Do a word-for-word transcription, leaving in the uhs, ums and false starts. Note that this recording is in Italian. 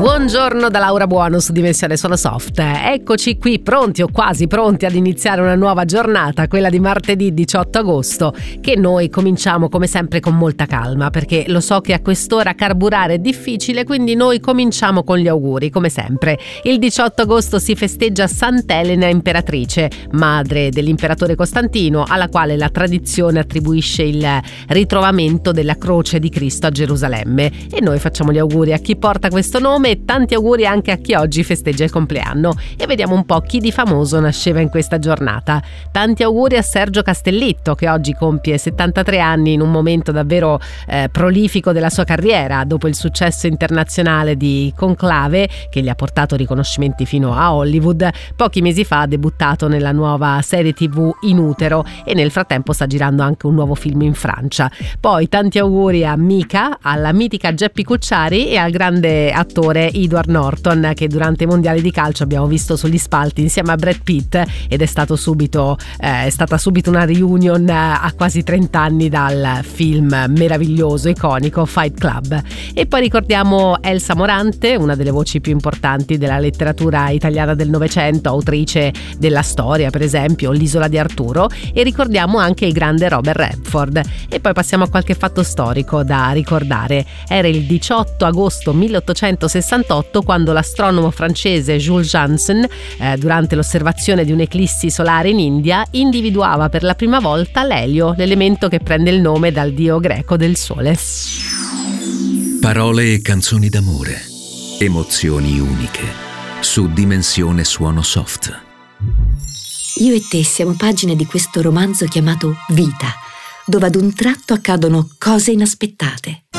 Buongiorno da Laura Buono su Dimensione Suono Soft. Eccoci qui pronti o quasi pronti ad iniziare una nuova giornata, quella di martedì diciotto agosto, che noi cominciamo come sempre con molta calma, perché lo so che a quest'ora carburare è difficile, quindi noi cominciamo con gli auguri, come sempre. Il diciotto agosto si festeggia Sant'Elena Imperatrice, madre dell'imperatore Costantino, alla quale la tradizione attribuisce il ritrovamento della croce di Cristo a Gerusalemme. E noi facciamo gli auguri a chi porta questo nome e tanti auguri anche a chi oggi festeggia il compleanno. E vediamo un po' chi di famoso nasceva in questa giornata. Tanti auguri a Sergio Castellitto, che oggi compie settantatré anni in un momento davvero eh, prolifico della sua carriera, dopo il successo internazionale di Conclave, che gli ha portato riconoscimenti fino a Hollywood. Pochi mesi fa ha debuttato nella nuova serie tivù In Utero e nel frattempo sta girando anche un nuovo film in Francia. Poi tanti auguri a Mika, alla mitica Geppi Cucciari e al grande attore Edward Norton, che durante i mondiali di calcio abbiamo visto sugli spalti insieme a Brad Pitt, ed è stato subito eh, è stata subito una reunion a quasi trenta anni dal film meraviglioso, iconico Fight Club. E poi ricordiamo Elsa Morante, una delle voci più importanti della letteratura italiana del Novecento, autrice della Storia per esempio, L'Isola di Arturo, e ricordiamo anche il grande Robert Redford. E poi passiamo a qualche fatto storico da ricordare. Era il diciotto agosto milleottocentosessantotto quando l'astronomo francese Jules Janssen, eh, durante l'osservazione di un'eclissi solare in India, individuava per la prima volta l'elio, l'elemento che prende il nome dal dio greco del sole. Parole e canzoni d'amore, emozioni uniche, su Dimensione Suono Soft. Io e te siamo pagine di questo romanzo chiamato Vita, dove ad un tratto accadono cose inaspettate.